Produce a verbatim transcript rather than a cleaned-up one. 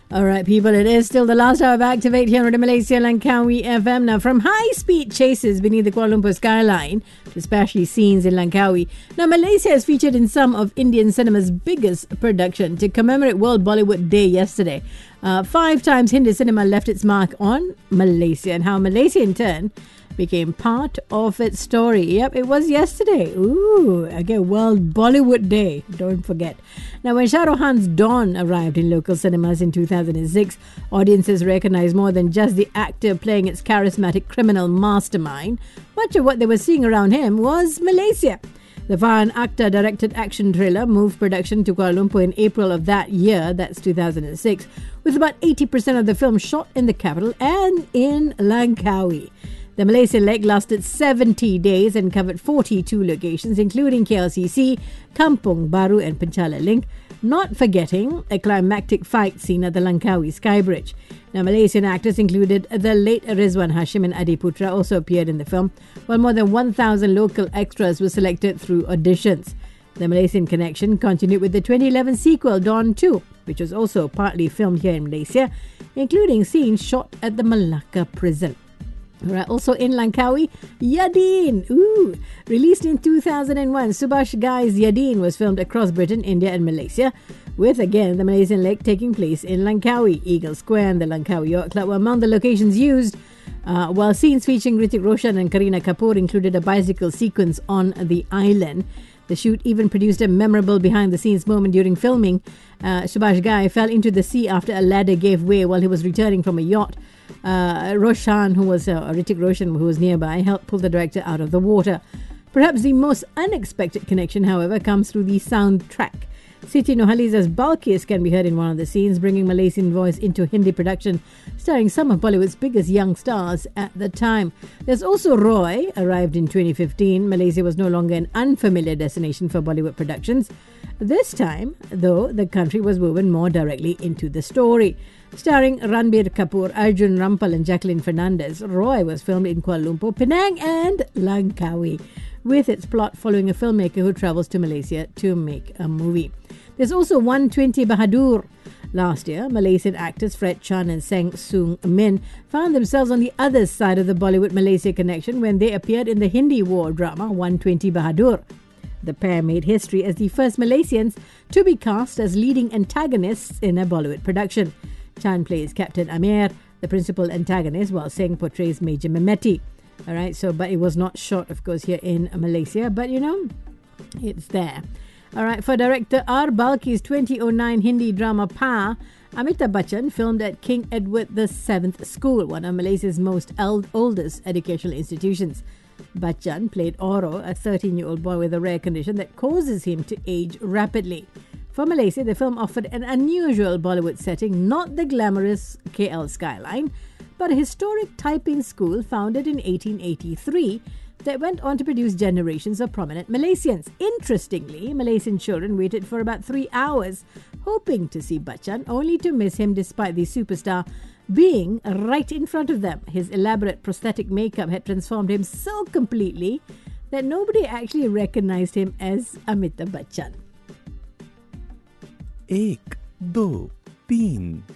All right, people, it is still the last hour of Activate here on Malaysia Langkawi F M. Now, from high-speed chases beneath the Kuala Lumpur skyline to splashy scenes in Langkawi, now Malaysia is featured in some of Indian cinema's biggest production. To commemorate World Bollywood Day yesterday, uh, five times Hindi cinema left its mark on Malaysia, and how Malaysia in turn became part of its story. Yep, it was yesterday. Ooh, again, World Bollywood Day. Don't forget. Now, when Shah Rukh Khan's Dawn arrived in local cinemas in two thousand six, audiences recognized more than just the actor playing its charismatic criminal mastermind. Much of what they were seeing around him was Malaysia. The Farhan Akhtar directed action thriller moved production to Kuala Lumpur in April of that year, that's two thousand six, with about eighty percent of the film shot in the capital and in Langkawi. The Malaysian leg lasted seventy days and covered forty-two locations, including K L C C, Kampung Baru and Penchala Link, not forgetting a climactic fight scene at the Langkawi Sky Bridge. Now, Malaysian actors included the late Rizwan Hashim and Adi Putra also appeared in the film, while more than one thousand local extras were selected through auditions. The Malaysian connection continued with the twenty eleven sequel, Dawn two, which was also partly filmed here in Malaysia, including scenes shot at the Malacca prison. Right, also in Langkawi, Yadin. Ooh, released in two thousand one, Subhash Ghai's Yadin was filmed across Britain, India and Malaysia, with again the Malaysian leg taking place in Langkawi. Eagle Square and the Langkawi Yacht Club were among the locations used, uh, while scenes featuring Hrithik Roshan and Kareena Kapoor included a bicycle sequence on the island. The shoot even produced a memorable behind-the-scenes moment during filming. Uh, Subhash Ghai fell into the sea after a ladder gave way while he was returning from a yacht. Uh, Roshan, who was uh, Hrithik Roshan, who was nearby, helped pull the director out of the water. Perhaps the most unexpected connection, however, comes through the soundtrack. Siti Nurhaliza's Balkis can be heard in one of the scenes, bringing Malaysian voice into Hindi production, starring some of Bollywood's biggest young stars at the time. There's also Roy, arrived in twenty fifteen. Malaysia was no longer an unfamiliar destination for Bollywood productions. This time, though, the country was woven more directly into the story. Starring Ranbir Kapoor, Arjun Rampal and Jacqueline Fernandez, Roy was filmed in Kuala Lumpur, Penang and Langkawi, with its plot following a filmmaker who travels to Malaysia to make a movie. There's also one twenty Bahadur. Last year, Malaysian actors Fred Chan and Sang Sung Min found themselves on the other side of the Bollywood-Malaysia connection when they appeared in the Hindi war drama one twenty Bahadur. The pair made history as the first Malaysians to be cast as leading antagonists in a Bollywood production. Chan plays Captain Amir, the principal antagonist, while Singh portrays Major Mehmeti. All right, so, but it was not shot, of course, here in Malaysia, but you know, it's there. All right, for director R. Balki's twenty oh nine Hindi drama Pa, Amitabh Bachchan filmed at King Edward the seventh School, one of Malaysia's most old, oldest educational institutions. Bachchan played Oro, a thirteen-year-old boy with a rare condition that causes him to age rapidly. For Malaysia, the film offered an unusual Bollywood setting, not the glamorous K L skyline, but a historic typing school founded in eighteen eighty-three that went on to produce generations of prominent Malaysians. Interestingly, Malaysian children waited for about three hours, hoping to see Bachchan, only to miss him despite the superstar being right in front of them. His elaborate prosthetic makeup had transformed him so completely that nobody actually recognized him as Amitabh Bachchan. एक, दो, तीन